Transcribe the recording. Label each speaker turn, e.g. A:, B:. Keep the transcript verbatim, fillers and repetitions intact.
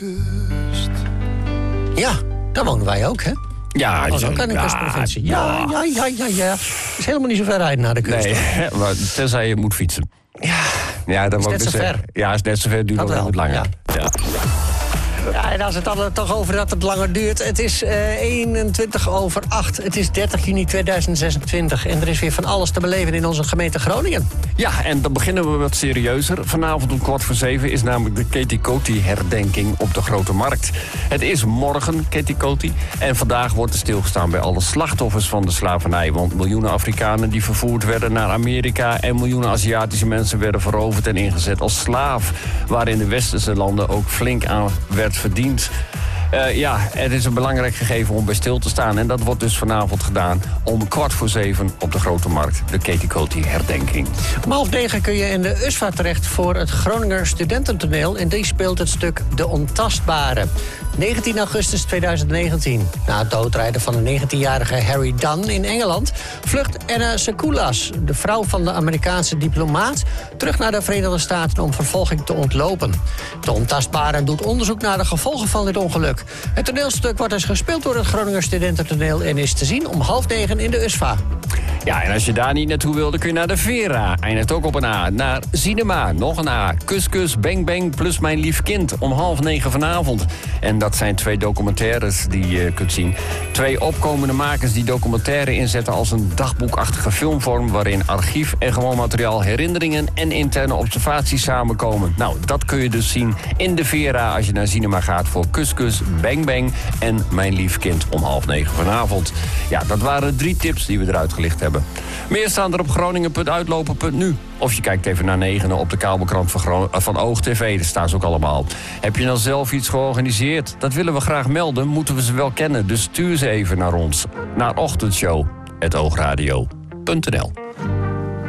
A: Kust. Ja, daar wonen wij ook, hè?
B: Ja,
A: dat was ook aan de
B: ja,
A: kustprovincie. Ja, ja, ja, ja, ja. Het is helemaal niet zo ver rijden naar de kust.
B: Nee, maar tenzij je moet fietsen.
A: Ja,
B: ja dat
A: is
B: wou
A: net
B: ik
A: zo
B: dus
A: ver.
B: zeggen. Ja, is net zo ver, duurt
A: Dat
B: nog
A: wel,
B: wat langer.
A: ja.
B: Ja.
A: Ja, en als het dan toch over dat het langer duurt. Het is uh, eenentwintig over acht. Het is dertig juni tweeduizend zesentwintig. En er is weer van alles te beleven in onze gemeente Groningen.
B: Ja, en dan beginnen we wat serieuzer. Vanavond om kwart voor zeven is namelijk de Kettikoti-herdenking op de Grote Markt. Het is morgen, Kettikoti. En vandaag wordt er stilgestaan bij alle slachtoffers van de slavernij. Want miljoenen Afrikanen die vervoerd werden naar Amerika... en miljoenen Aziatische mensen werden veroverd en ingezet als slaaf. Waar in de westerse landen ook flink aan werd verdiend. Uh, ja, het is een belangrijk gegeven om bij stil te staan. En dat wordt dus vanavond gedaan om kwart voor zeven op de Grote Markt. De Kettikoti-herdenking.
A: Om half negen kun je in de U S V A terecht voor het Groninger Studententoneel. En die speelt het stuk De Ontastbare. negentien augustus tweeduizend negentien. Na het doodrijden van de negentienjarige Harry Dunn in Engeland... vlucht Anna Sekulas, de vrouw van de Amerikaanse diplomaat... terug naar de Verenigde Staten om vervolging te ontlopen. De Ontastbare doet onderzoek naar de gevolgen van dit ongeluk. Het toneelstuk wordt dus gespeeld door het Groninger Studententoneel... en is te zien om half negen in de U S V A.
B: Ja, en als je daar niet naartoe wil, dan kun je naar de Vera. Eindigt ook op een A. Naar Cinema, nog een A. Kus, kus, bang, bang, plus Mijn Lief Kind. Om half negen vanavond. En dat zijn twee documentaires die je kunt zien. Twee opkomende makers die documentaire inzetten als een dagboekachtige filmvorm... waarin archief en gewoon materiaal, herinneringen en interne observaties samenkomen. Nou, dat kun je dus zien in de Vera als je naar Cinema gaat... voor Kus, kus, bang, bang en Mijn Lief Kind om half negen vanavond. Ja, dat waren drie tips die we eruit gelicht hebben. Meer staan er op groningen punt uitlopen punt nu. Of je kijkt even naar negenen op de kabelkrant van, Gro- van Oog T V. Daar staan ze ook allemaal. Heb je dan zelf iets georganiseerd? Dat willen we graag melden. Moeten we ze wel kennen. Dus stuur ze even naar ons. Naar ochtendshow punt oogradio punt n l.